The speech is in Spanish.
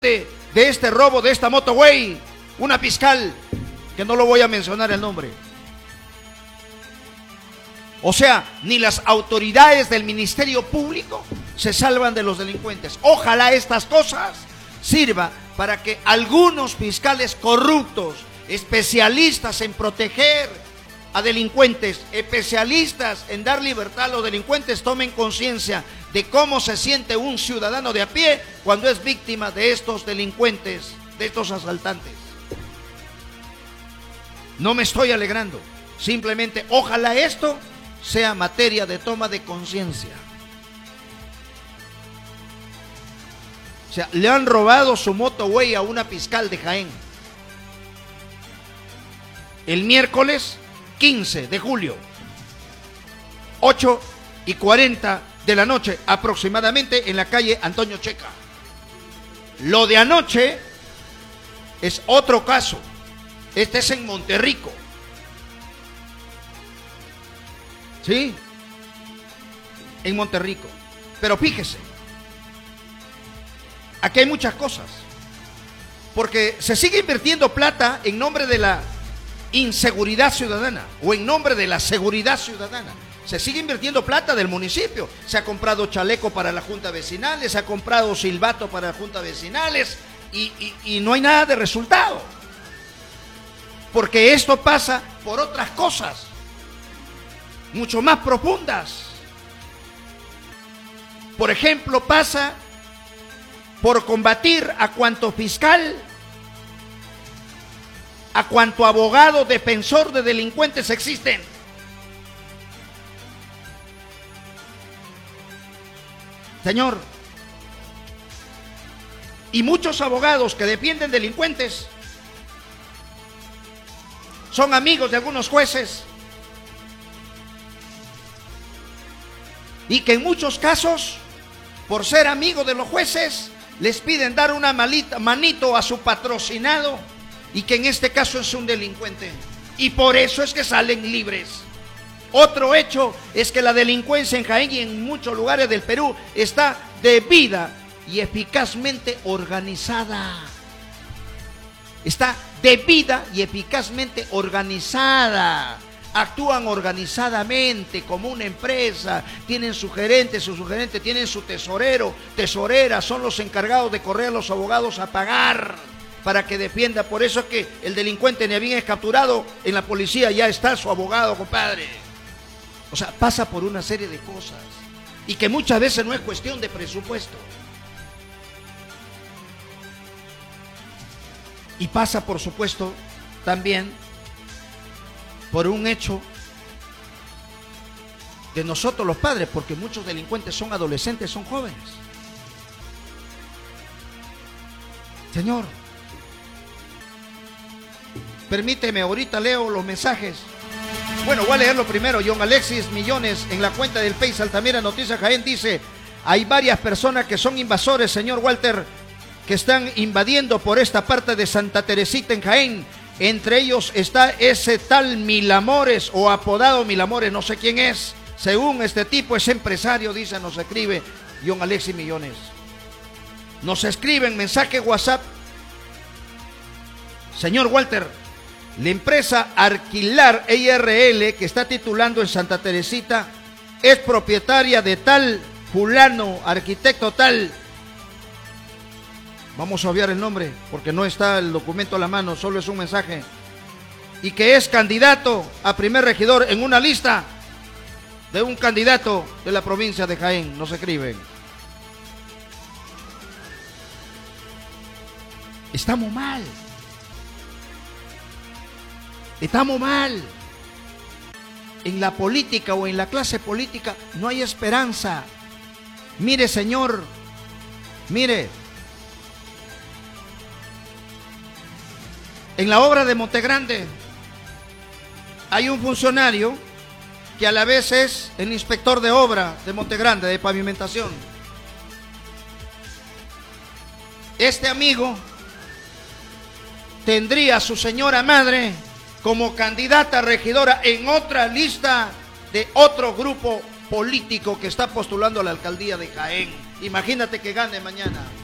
de este robo, de esta motorway, una fiscal, que no lo voy a mencionar el nombre. O sea, ni las autoridades del Ministerio Público se salvan de los delincuentes. Ojalá estas cosas sirvan para que algunos fiscales corruptos, especialistas en proteger a delincuentes, especialistas en dar libertad a los delincuentes, tomen conciencia de cómo se siente un ciudadano de a pie cuando es víctima de estos delincuentes, de estos asaltantes. No me estoy alegrando, simplemente ojalá esto sea materia de toma de conciencia. O sea, le han robado su motorway a una fiscal de Jaén. El miércoles 15 de julio, 8:40 de la noche aproximadamente, en la calle Antonio Checa. Lo de anoche es otro caso. Este es en Monterrico. ¿Sí? En Monterrico. Pero fíjese, aquí hay muchas cosas. Porque se sigue invirtiendo plata en nombre de la inseguridad ciudadana o en nombre de la seguridad ciudadana. Se sigue invirtiendo plata del municipio. Se ha comprado chaleco para la junta vecinales, se ha comprado silbato para la junta vecinales y no hay nada de resultado. Porque esto pasa por otras cosas mucho más profundas. Por ejemplo, pasa por combatir a cuanto fiscal, a cuanto abogado defensor de delincuentes existen. Señor, y muchos abogados que defienden delincuentes son amigos de algunos jueces y que en muchos casos, por ser amigos de los jueces, les piden dar una manito a su patrocinado y que en este caso es un delincuente y por eso es que salen libres. Otro hecho es que la delincuencia en Jaén y en muchos lugares del Perú está debida y eficazmente organizada. Está debida y eficazmente organizada. Actúan organizadamente como una empresa. Tienen su gerente tienen su tesorero, tesorera, son los encargados de correr a los abogados a pagar para que defienda. Por eso es que el delincuente ni bien es capturado, en la policía ya está su abogado, compadre. O sea, pasa por una serie de cosas y que muchas veces no es cuestión de presupuesto. Y pasa, por supuesto, también por un hecho de nosotros los padres, porque muchos delincuentes son adolescentes, son jóvenes. Señor, permíteme, ahorita leo los mensajes. Bueno, voy a leerlo primero. John Alexis Millones en la cuenta del Face Altamira Noticias Jaén dice: hay varias personas que son invasores, señor Walter, que están invadiendo por esta parte de Santa Teresita en Jaén. Entre ellos está ese tal Milamores o apodado Milamores, no sé quién es. Según este tipo es empresario, dice, nos escribe John Alexis Millones. Nos escriben mensaje WhatsApp: señor Walter, la empresa Alquilar IRL que está titulando en Santa Teresita es propietaria de tal fulano, arquitecto tal. Vamos a obviar el nombre porque no está el documento a la mano, solo es un mensaje. Y que es candidato a primer regidor en una lista de un candidato de la provincia de Jaén, nos escriben. Estamos mal. Estamos mal. En la política o en la clase política no hay esperanza. Mire, señor, mire. En la obra de Montegrande hay un funcionario que a la vez es el inspector de obra de Montegrande, de pavimentación. Este amigo tendría a su señora madre como candidata a regidora en otra lista de otro grupo político que está postulando a la alcaldía de Jaén. Imagínate que gane mañana.